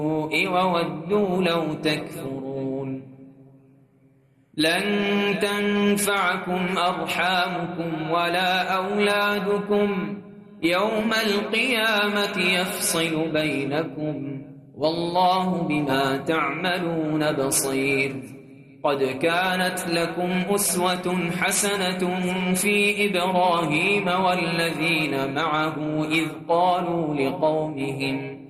وودوا لو تكفرون لن تنفعكم أرحامكم ولا أولادكم يوم القيامة يفصل بينكم والله بما تعملون بصير قد كانت لكم أسوة حسنة في إبراهيم والذين معه إذ قالوا لقومهم